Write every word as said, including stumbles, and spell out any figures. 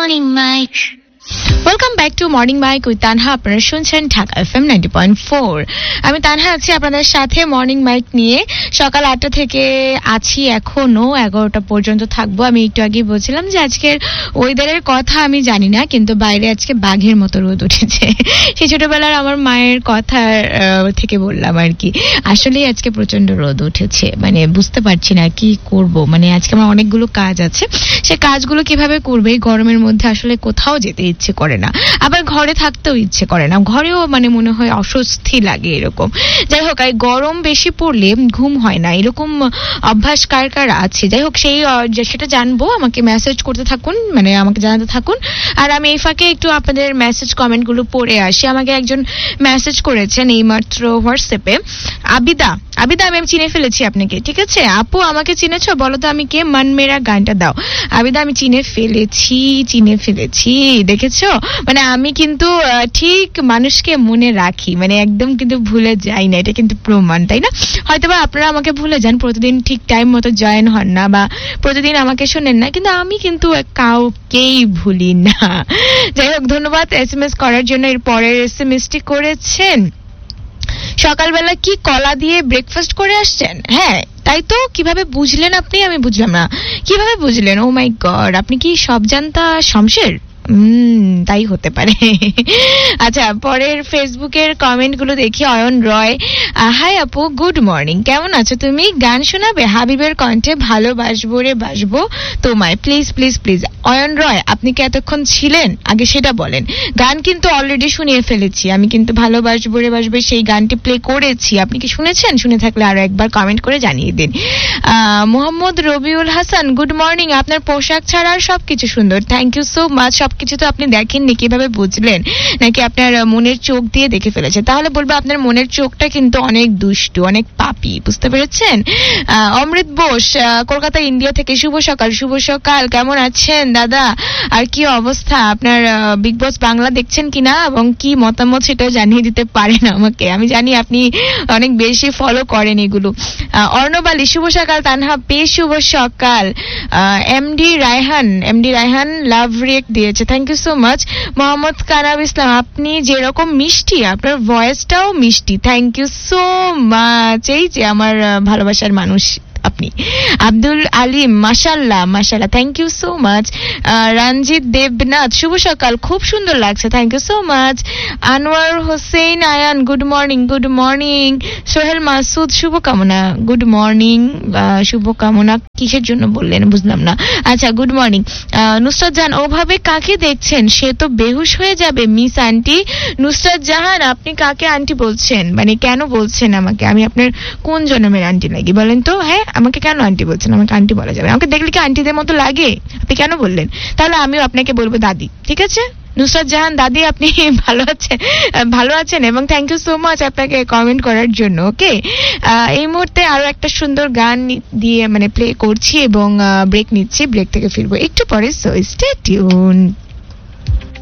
Morning Mike. Welcome back to morning mic with Tanha. আপনারা শুনছেন Dhaka FM ninety point four. আমি তানহা আছি আপনাদের সাথে মর্নিং মাইক নিয়ে। সকাল আটটা থেকে আছি, এখনো এগারোটা পর্যন্ত থাকবো। আমি একটু আগে বলছিলাম যে আজকের ওয়েদারের কথা আমি জানি না, কিন্তু বাইরে আজকে বাঘের মতো রোদ উঠেছে। সেই ছোটবেলার আমার মায়ের কথা থেকে বললাম আর কি। আসলেই আজকে প্রচন্ড রোদ উঠেছে, মানে বুঝতে পারছি না কি করব। মানে আজকে আমার অনেকগুলো কাজ আছে, সে কাজগুলো কিভাবে করবে এই গরমের মধ্যে। আসলে কোথাও যেতে ইচ্ছে করে না, আবার ঘরে থাকতেও ইচ্ছে করে না, ঘরেও মানে মনে হয় অস্বস্তি লাগে এরকম। যাই হোক, এই গরম বেশি পড়লে ঘুম হয় না, এরকম অভ্যাস কার কার আছে। যাই হোক, সেই সেটা জানবো। আমাকে মেসেজ করতে থাকুন, মানে আমাকে জানাতে থাকুন। আর আমি এই ফাঁকে একটু আপনাদের মেসেজ কমেন্ট গুলো পড়ে আসি। আমাকে একজন মেসেজ করেছেন এইমাত্র হোয়াটসঅ্যাপে। আবিদা আবিদা আমি চিনে ফেলেছি আপনাকে, ঠিক আছে আপু? আমাকে চিনেছো? বলো তো আমি কে? মন মেরা গানটা দাও। আবিদা আমি চিনে ফেলেছি, চিনে ফেলেছি দেখেছো? মানে আমি কিন্তু ঠিক মানুষকে মনে রাখি, মানে একদম কিন্তু ভুলে যাই না, এটা কিন্তু প্রমাণ, তাই না? হয়তোবা আপনারা আমাকে ভুলে যান, প্রতিদিন ঠিক টাইম মতো জয়েন হন না বা প্রতিদিন আমাকে শোনেন না, কিন্তু আমি কিন্তু কাউকেই ভুলি না। যাই হোক, ধন্যবাদ এস এম এস করার জন্য। এর পরের এস এম এস টি করেছেন, সকালবেলা কি কলা দিয়ে ব্রেকফাস্ট করে আসছেন? হ্যাঁ তাই তো। কিভাবে বুঝলেন আপনি? আমি বুঝলাম না, কিভাবে বুঝলেন? ও মাই গড, আপনি কি সব জানতা শমশের? হুম তাই হতে পারে। আচ্ছা, পরের ফেসবুকের কমেন্ট গুলো দেখি। অয়ন রয়, হাই আপু, গুড মর্নিং, কেমন আছো তুমি? গান শোনাবে হাবিবের কণ্ঠে, ভালোবাসবো রে বাসবো তোমায়, প্লিজ প্লিজ প্লিজ। অয়ন রয়, আপনি কি এতক্ষণ ছিলেন? আগে সেটা বলেন। গান কিন্তু অলরেডি শুনিয়ে ফেলেছি আমি, কিন্তু ভালোবাসবো রে বাসবো সেই গানটি প্লে করেছি। আপনি কি শুনেছেন? শুনে থাকলে আরো একবার কমেন্ট করে জানিয়ে দিন। আহ মোহাম্মদ রবিউল হাসান, গুড মর্নিং, আপনার পোশাক ছাড়া আর সবকিছু সুন্দর, থ্যাংক ইউ সো মাচ। কিছু তো আপনি দেখেননি, কিভাবে বুঝলেন? নাকি আপনার মনের চোখ দিয়ে দেখে ফেলেছে? তাহলে বলবো আপনার মনের চোখটা কিন্তু অনেক দুষ্টু, অনেক পাপি, বুঝতে পেরেছেন? অমৃত বোস, কলকাতা ইন্ডিয়া থেকে, শুভ সকাল। শুভ সকাল, কেমন আছেন দাদা? আর কি অবস্থা আপনার? বিগ বস বাংলা দেখছেন কিনা এবং কি মতামত সেটাও জানিয়ে দিতে পারেন আমাকে। আমি জানি আপনি অনেক বেশি ফলো করেন এগুলো। অর্ণব আলী, শুভ সকাল তানহা, বেশ শুভ সকাল। MD Raihan, MD Raihan love react দিয়েছে, thank you so much. Mohammad কানাব ইসলাম, আপনি যেরকম মিষ্টি আপনার ভয়েসটাও মিষ্টি, থ্যাংক ইউ সো মাচ। এই যে আমার ভালোবাসার মানুষ আপনি। আব্দুল আলিম, মাশাল্লাহ মাশাল্লাহ, thank you so much. Ranjit Debnath, শুভ সকাল, খুব সুন্দর লাগছে, thank you so much. Anwar Hossain Ayaan, good morning, good morning. Sohel Masud, শুভকামনা, গুড মর্নিং। শুভকামনা কিসের জন্য বললেন বুঝলাম না। আচ্ছা, গুড মর্নিং। নুসরাত জাহান, ওভাবে কাকে দেখছেন? সে তো বেহুশ হয়ে যাবে মিস আন্টি। নুসরাত জাহান, আপনি কাকে আন্টি বলছেন? মানে কেন বলছেন আমাকে? আমি আপনার কোন জন্মের আন্টি লাগি বলেন তো? হ্যাঁ, আমাকে কেন আন্টি বলছেন? আমাকে আন্টি বলা যাবে? আমাকে দেখলে কি আন্টিদের মতো লাগে? আপনি কেন বললেন? তাহলে আমিও আপনাকে বলবো দাদি, ঠিক আছে? নুসরাত জাহান দাদি, আপনি ভালো আছেন? ভালো আছেন, এবং থ্যাংক ইউ সো মাচ আপনাকে কমেন্ট করার জন্য। ওকে, এই মুহূর্তে আরো একটা সুন্দর গান দিয়ে মানে প্লে করছি এবং ব্রেক নিচ্ছি, ব্রেক থেকে ফিরবো একটু পরে, সো স্টে টিউনড।